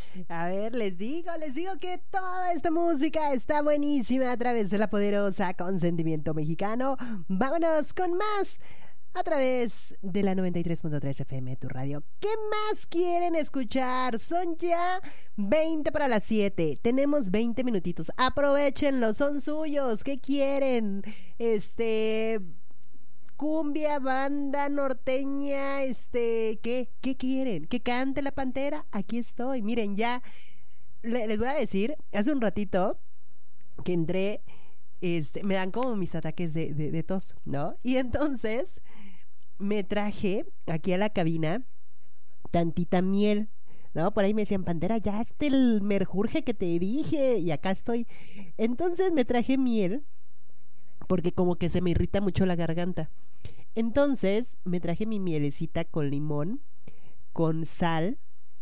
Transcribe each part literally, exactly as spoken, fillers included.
A ver, les digo, les digo que toda esta música está buenísima a través de la poderosa Consentimiento Mexicano. Vámonos con más a través de la noventa y tres punto tres F M, tu radio. ¿Qué más quieren escuchar? Son ya veinte para las siete. Tenemos veinte minutitos. Aprovechenlos, son suyos. ¿Qué quieren? Este... cumbia, banda norteña, este, ¿qué? ¿Qué quieren? ¿Que cante la Pantera? Aquí estoy. Miren, ya le, les voy a decir, hace un ratito que entré, este, me dan como mis ataques de, de, de tos, ¿no? Y entonces me traje aquí a la cabina tantita miel, ¿no? Por ahí me decían, Pantera, ya este el merjurje que te dije, y acá estoy. Entonces me traje miel porque como que se me irrita mucho la garganta. Entonces me traje mi mielecita con limón, con sal.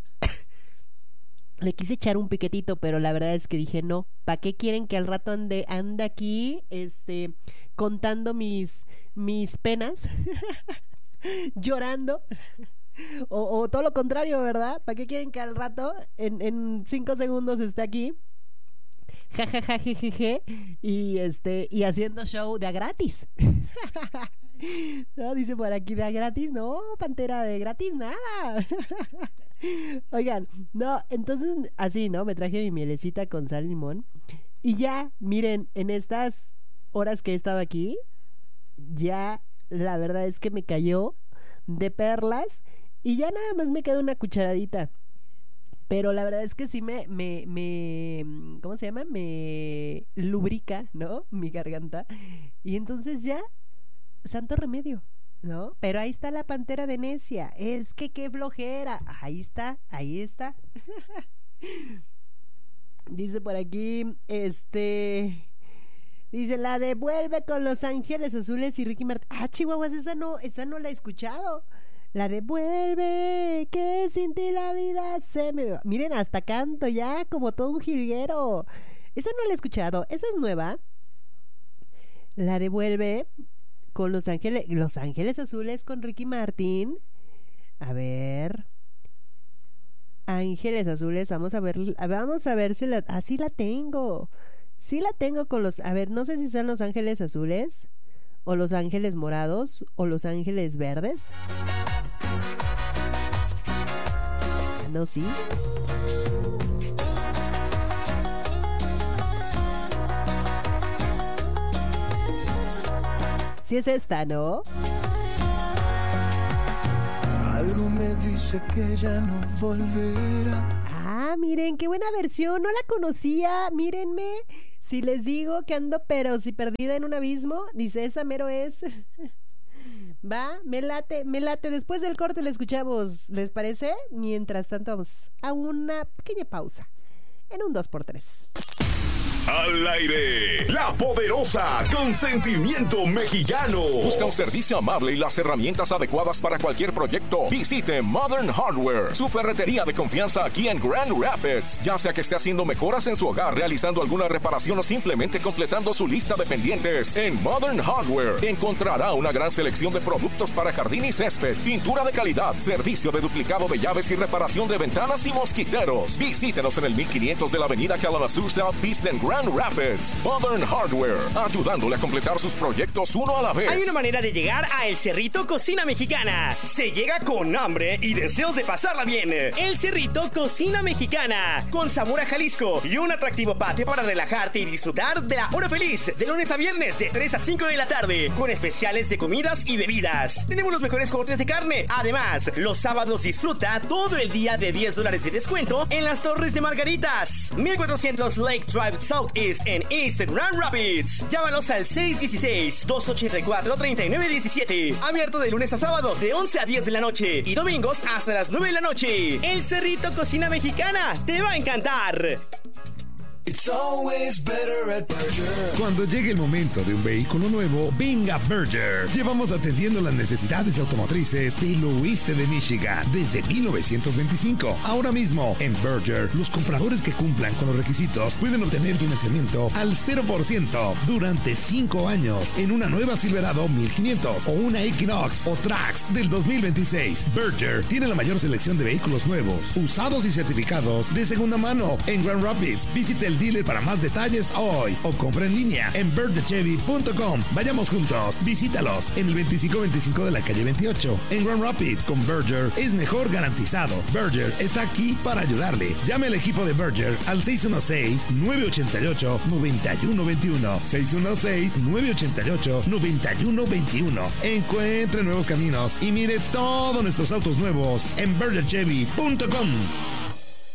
Le quise echar un piquetito, pero la verdad es que dije no. ¿Para qué quieren que al rato ande, ande aquí este, contando mis, mis penas? Llorando. O, o todo lo contrario, ¿verdad? ¿Para qué quieren que al rato, en, en cinco segundos, esté aquí? Ja, ja, ja, je, je, je, y este, y haciendo show de a gratis. No, dice por aquí de a gratis, no, Pantera, de gratis nada. Oigan, no, entonces así, ¿no? Me traje mi mielecita con sal y limón. Y ya, miren, en estas horas que he estado aquí, ya la verdad es que me cayó de perlas. Y ya nada más me queda una cucharadita. Pero la verdad es que sí me, me, me, ¿cómo se llama? Me lubrica, ¿no? Mi garganta. Y entonces ya, santo remedio, ¿no? Pero ahí está la Pantera de necia. Es que qué flojera. Ahí está, ahí está. Dice por aquí, este... dice, la devuelve con Los Ángeles Azules y Ricky Martin. Ah, chihuahuas, esa no, esa no la he escuchado. La devuelve, que sin ti la vida se me va. Miren, hasta canto ya, como todo un jilguero. Esa no la he escuchado, esa es nueva. La devuelve con Los Ángeles, Los Ángeles Azules con Ricky Martin. A ver. Ángeles Azules, vamos a ver, vamos a ver si la, ah, sí la tengo. Sí la tengo con los, a ver, no sé si son Los Ángeles Azules, o Los Ángeles Morados, o Los Ángeles Verdes. No, sí. Sí es esta, ¿no? Algo me dice que ya no volverá. Ah, miren, qué buena versión. No la conocía. Mírenme. Si les digo que ando pero si perdida en un abismo, dice, esa mero es. Va, me late, me late. Después del corte la escuchamos, ¿les parece? Mientras tanto vamos a una pequeña pausa en un dos por tres. Al aire, la poderosa Consentimiento Mexicano. Busca un servicio amable y las herramientas adecuadas para cualquier proyecto. Visite Modern Hardware, su ferretería de confianza aquí en Grand Rapids. Ya sea que esté haciendo mejoras en su hogar, realizando alguna reparación o simplemente completando su lista de pendientes, en Modern Hardware encontrará una gran selección de productos para jardín y césped, pintura de calidad, servicio de duplicado de llaves y reparación de ventanas y mosquiteros. Visítenos en el mil quinientos de la avenida Kalamazoo Southeast en Grand Rapids. Modern Hardware, ayudándole a completar sus proyectos uno a la vez. Hay una manera de llegar a El Cerrito Cocina Mexicana. Se llega con hambre y deseos de pasarla bien. El Cerrito Cocina Mexicana, con sabor a Jalisco y un atractivo patio para relajarte y disfrutar de la hora feliz, de lunes a viernes de tres a cinco de la tarde, con especiales de comidas y bebidas. Tenemos los mejores cortes de carne. Además, los sábados disfruta todo el día de diez dólares de descuento en las Torres de Margaritas. mil cuatrocientos Lake Drive Southeast en East Grand Rapids. Llámalos al seis uno seis, dos ocho cuatro, tres nueve uno siete. Abierto de lunes a sábado de once a diez de la noche y domingos hasta las nueve de la noche. El Cerrito Cocina Mexicana te va a encantar. It's always better at Berger. Cuando llegue el momento de un vehículo nuevo, venga Berger. Llevamos atendiendo las necesidades automotrices del oeste de Michigan desde mil novecientos veinticinco. Ahora mismo, en Berger, los compradores que cumplan con los requisitos pueden obtener financiamiento al cero por ciento durante cinco años en una nueva Silverado mil quinientos o una Equinox o Trax del dos mil veintiséis. Berger tiene la mayor selección de vehículos nuevos, usados y certificados de segunda mano en Grand Rapids. Visite el dealer para más detalles hoy o compra en línea en berger chevy punto com. Vayamos juntos, visítalos en el veinticinco veinticinco de la calle veintiocho en Grand Rapids. Con Berger es mejor garantizado. Berger está aquí para ayudarle. Llame al equipo de Berger al seis uno seis, nueve ocho ocho, nueve uno dos uno. seis uno seis, nueve ocho ocho, nueve uno dos uno. Encuentre nuevos caminos y mire todos nuestros autos nuevos en berger chevy punto com.